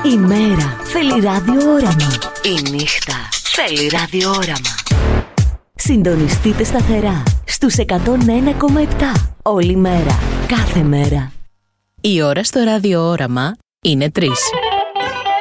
Η μέρα θέλει ραδιόραμα. Η νύχτα θέλει ραδιόραμα. Συντονιστείτε σταθερά στους 101,7 όλη μέρα, κάθε μέρα. Η ώρα στο ραδιόραμα είναι 3.